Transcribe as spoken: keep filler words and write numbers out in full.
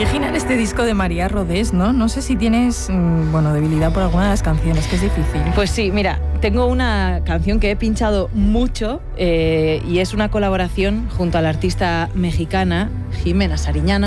original este disco de María Rodés, ¿no? No sé si tienes, bueno, debilidad por alguna de las canciones, que es difícil. Pues sí, mira, tengo una canción que he pinchado mucho eh, y es una colaboración junto a la artista mexicana Jimena Sariñana.